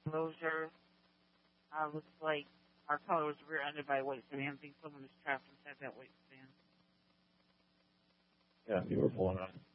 Closure. Looks like our color was rear-ended by a weight span. I think someone was trapped inside that weight span. Yeah, you were pulling on.